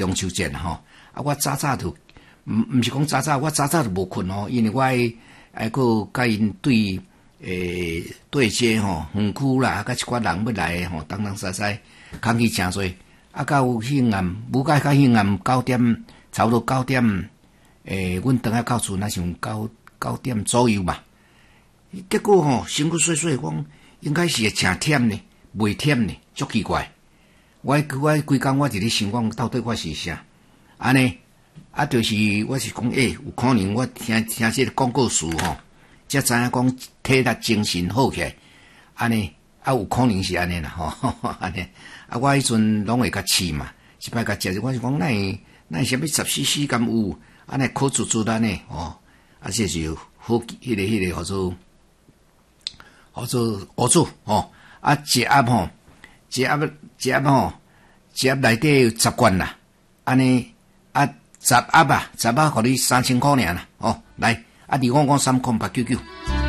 中秋节吼，我早就毋是讲早，我早就无困吼，因为我还个甲因对接吼，园区啦，甲一寡人要来吼，东西西，空气诚多，到迄暗，无到迄暗9点，差不多9点，阮等下到厝那像9点左右嘛。结果吼，身躯细讲应该是会诚忝呢，袂忝呢，足奇怪。我规工我伫咧想讲，到底我是啥？安尼就是我是讲，有可能我听这个广告词吼，才知影讲体力精神好起来。安尼有可能是安尼啦吼，安尼我迄阵拢会甲试嘛，一摆甲食，我是讲那啥物10cc 敢有，安尼可煮安尼哦，这是好迄个好做哦，一盒吼，一盒内底有10罐啦，安尼10盒互你3000块尔啦，哦，来，255-3989。